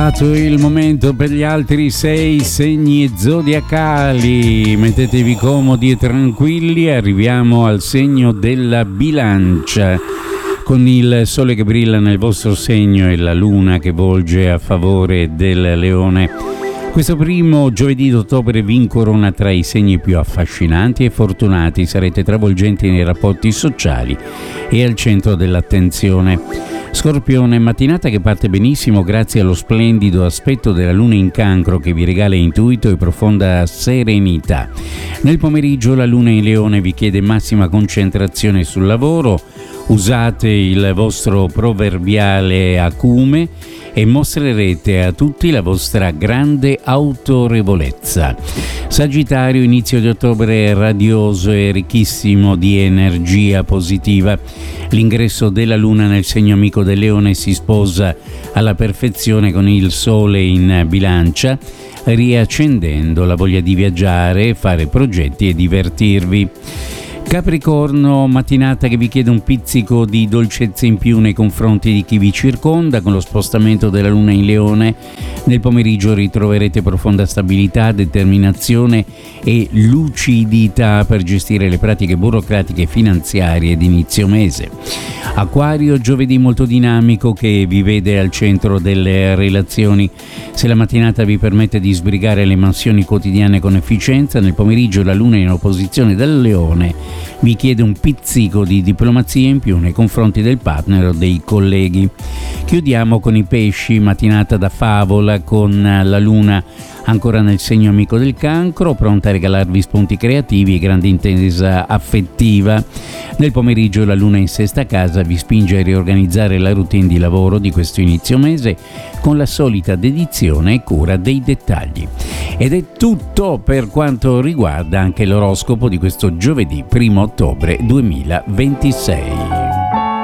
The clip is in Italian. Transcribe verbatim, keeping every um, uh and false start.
Il momento per gli altri sei segni zodiacali. Mettetevi comodi e tranquilli, arriviamo al segno della Bilancia, con il sole che brilla nel vostro segno e la luna che volge a favore del Leone. Questo primo giovedì d'ottobre vi incorona tra i segni più affascinanti e fortunati, sarete travolgenti nei rapporti sociali e al centro dell'attenzione. Scorpione, mattinata che parte benissimo grazie allo splendido aspetto della luna in Cancro che vi regala intuito e profonda serenità. Nel pomeriggio la luna in Leone vi chiede massima concentrazione sul lavoro, usate il vostro proverbiale acume e mostrerete a tutti la vostra grande autorevolezza. Sagittario, inizio di ottobre radioso e ricchissimo di energia positiva. L'ingresso della luna nel segno amico del Leone si sposa alla perfezione con il sole in Bilancia, riaccendendo la voglia di viaggiare, fare progetti e divertirvi. Capricorno, mattinata che vi chiede un pizzico di dolcezza in più nei confronti di chi vi circonda. Con lo spostamento della luna in Leone nel pomeriggio ritroverete profonda stabilità, determinazione e lucidità per gestire le pratiche burocratiche e finanziarie di inizio mese. Acquario, giovedì molto dinamico che vi vede al centro delle relazioni. Se la mattinata vi permette di sbrigare le mansioni quotidiane con efficienza, nel pomeriggio la luna in opposizione dal Leone vi chiede un pizzico di diplomazia in più nei confronti del partner o dei colleghi. Chiudiamo con i pesci, mattinata da favola con la luna ancora nel segno amico del Cancro, pronta a regalarvi spunti creativi e grande intesa affettiva. Nel pomeriggio la luna in sesta casa vi spinge a riorganizzare la routine di lavoro di questo inizio mese con la solita dedizione e cura dei dettagli. Ed è tutto per quanto riguarda anche l'oroscopo di questo giovedì primo ottobre duemilaventisei.